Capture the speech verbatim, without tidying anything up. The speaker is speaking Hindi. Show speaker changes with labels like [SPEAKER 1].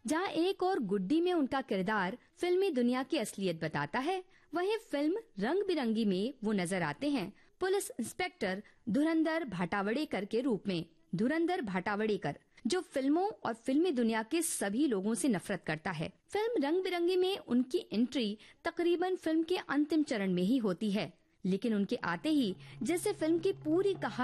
[SPEAKER 1] जहाँ एक और गुड्डी में उनका किरदार फिल्मी दुनिया की असलियत बताता है, वहीं फिल्म रंग बिरंगी में वो नजर आते हैं पुलिस इंस्पेक्टर धुरंधर भाटावड़ेकर के रूप में। धुरंधर भाटावड़ेकर जो फिल्मों और फिल्मी दुनिया के सभी लोगों से नफरत करता है। फिल्म रंग बिरंगी में उनकी एंट्री तकरीबन फिल्म के अंतिम चरण में ही होती है, लेकिन उनके आते ही जैसे फिल्म की पूरी कहानी